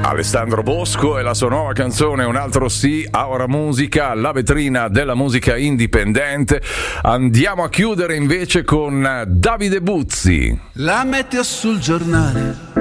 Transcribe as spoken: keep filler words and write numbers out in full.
Alessandro Bosco e la sua nuova canzone Un altro sì, Aura Musica, la vetrina della musica indipendente. Andiamo a chiudere invece con Davide Buzzi. La meteo sul giornale